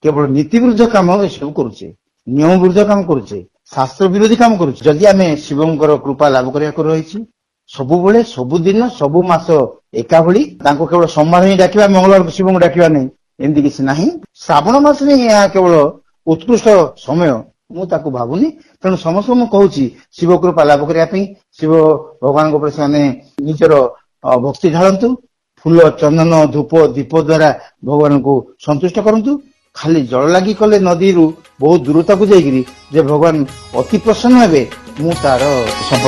କେବଳ ନୀତି ବିରୁଦ୍ଧ କାମ ଏସବୁ କରୁଛେ, ନିୟମ ବିରୁଦ୍ଧ କାମ କରୁଛେ, ଶାସ୍ତ୍ର ବିରୋଧୀ କାମ କରୁଛେ। ଯଦି ଆମେ ଶିବଙ୍କର କୃପା ଲାଭ କରିବାକୁ ରହିଛି, ସବୁବେଳେ ସବୁଦିନ ସବୁ ମାସ ଏକା ଭଳି ତାଙ୍କୁ କେବଳ ସୋମବାର ହିଁ ଡାକିବା, ମଙ୍ଗଳବାର ଶିବଙ୍କୁ ଡାକିବା ନାହିଁ, ଏମିତି କିଛି ନାହିଁ। ଶ୍ରାବଣ ମାସରେ ଏହା କେବଳ ଉତ୍କୃଷ୍ଟ ସମୟ ମୁଁ ତାକୁ ଭାବୁନି। ତେଣୁ ସମସ୍ତଙ୍କୁ ମୁଁ କହୁଛି ଶିବ କୃପା ଲାଭ କରିବା ପାଇଁ ଶିବ ଭଗବାନଙ୍କ ଉପରେ ସେମାନେ ନିଜର ଭକ୍ତି ଢାଳନ୍ତୁ, ଫୁଲ ଚନ୍ଦନ ଧୂପ ଦୀପ ଦ୍ୱାରା ଭଗବାନଙ୍କୁ ସନ୍ତୁଷ୍ଟ କରନ୍ତୁ। ଖାଲି ଜଳ ଲାଗି କଲେ ନଦୀରୁ ବହୁତ ଦୂରତାକୁ ଯାଇକିରି ଯେ ଭଗବାନ ଅତି ପ୍ରସନ୍ନ ହେବେ, ମୁଁ ତାର